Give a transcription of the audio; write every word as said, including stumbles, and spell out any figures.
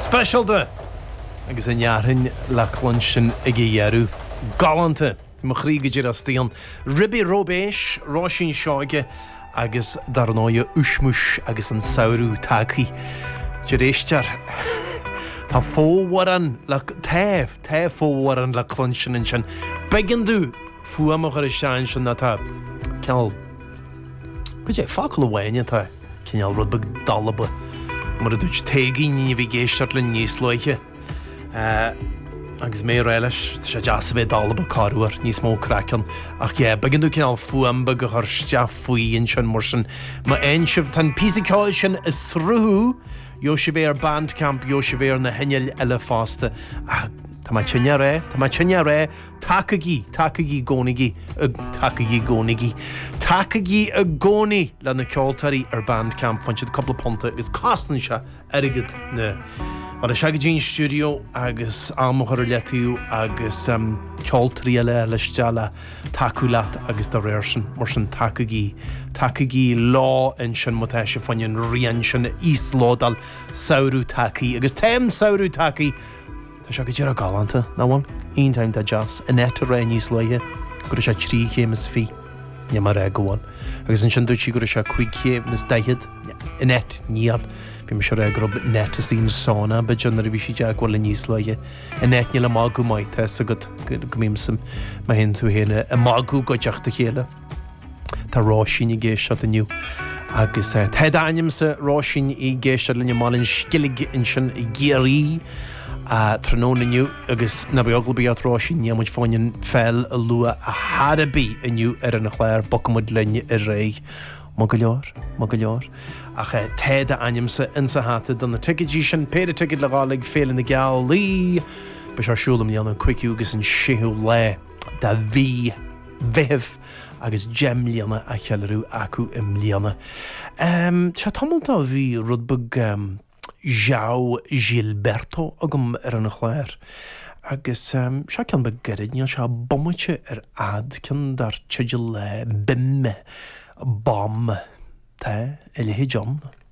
Special de agus an jaarhin le clunsin ag dhearú galanta mo chrígaidir as tíon Ribby Robéis Róisín Seoige agus darnáide Uismus agus an saoirú tacaí de réistear tá fóhharan le taobh taobh fóhharan le clunsin in sin beagandú fuamach ar isteáin sin na tá ceall go dé fácail bhhaine tá cineal rud bag dalaba mar a dúid tégaí ní bhí géisteart le níos loiche agus mé réiles sé deas bheith dalaba carúar níos mó crackan ach é beagandú cineal fuamba go chuir steach faoíonn sin mar sin má aon sibh tan písicáil sin is srúthú jo sé bhéir Bandcamp jo sé bhéir na hineal eile fásta ach tá mai tinne ré tá mai tinne ré tacaí tacaí gcónaí tacaí gcónaí tacaí a gcónaí le na ceoltarí ar Bandcamp fan siad coppla ponta agus castan se airigid na ar a seagadín studio agus amachar letíú agus um, ceoltarí eile leisteala taú leat agus do réir sin mar sin tacaí tacaí lá in sin mutá se fanin rian sin íslódal saoirú tacaí agus téim saoirú tacaí Tá se go dtíar a galanta náhain aontaim de jazz in net a ré níos leiche gur sé trí chémas fí ne mar ré goháin agus an sin dúirtí gur se chuig chéim nas daichead in net níal bhí me se ré grob net is tíon sána be John a bhí si deag bhil níos leiche in net níl a mágú maiid te a go gomímsam ma hen tú héna a mágú go deachta chéile Tá ráisín i ggéis se aniu agus te daim sa ráisín i ggéis lenne málinn scilig in sin i géirí a trónaniu agus na beaglabí atráisín nímuid fáin fel a lua a hadabí aniu ar an chléir bocamid lenne i ré má go leor má go leor ach téad aimimsa insa háta don na ticketí sin péad ticket le gálaigh féil na geall lí be se siúlam níanana cuiiciú agus an siú le de bhí bheith agus gem líana a chealarú acu im líana. Um, se tamiltá bhí rudbag um, João Gilberto agam ar an chléir agus um, se cean be garid níl se bommite ar ad cean dar teidir le bimme bam te eile John